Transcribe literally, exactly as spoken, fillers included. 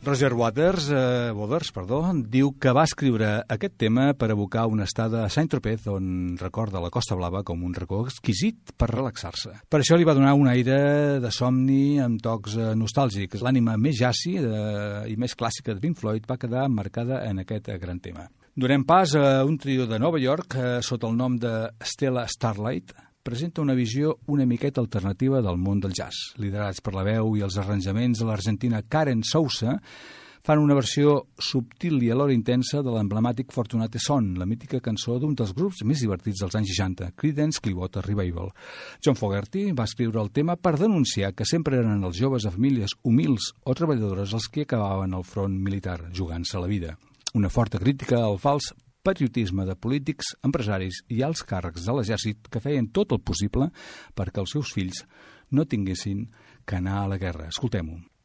Roger Waters, eh, Waters perdó, diu que va escriure aquest tema per evocar una estada a Saint-Tropez on recorda la Costa Blava com un racó exquisit per relaxar-se. Per això li va donar un aire de somni amb tocs eh, nostàlgics. L'ànima més jazzy eh, i més clàssica de Pink Floyd va quedar marcada en aquest eh, gran tema. Donem pas a un trio de Nova York eh, sota el nom de Stella Starlight. Presenta una visió una miqueta alternativa del món del jazz. Liderats per la veu i els arranjaments de l'argentina Karen Sousa, fan una versió subtil i alhora intensa de l'emblemàtic Fortunate Son, la mítica cançó d'un dels grups més divertits dels anys seixanta, Creedence Clearwater Revival. John Fogerty va escriure el tema per denunciar que sempre eren els joves de famílies humils o treballadores els que acabaven al front militar, jugant-se la vida. Una forta crítica al fals patriotisme de polítics, empresaris i alts càrrecs de l'exèrcit que feien tot el possible perquè els seus fills no tinguessin que anar a la guerra. Escoltem-ho.